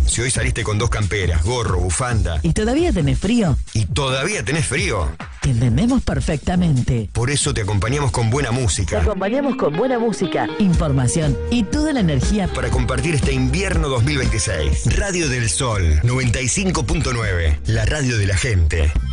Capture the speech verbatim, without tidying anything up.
Si hoy saliste con dos camperas, gorro, bufanda ¿Y todavía tenés frío? y todavía tenés frío, Te entendemos perfectamente. por eso te acompañamos con buena Te música acompañamos con buena música, información y toda la energía. para compartir este invierno dos mil veintiséis. Radio del Sol noventa y cinco punto nueve, la radio de la gente.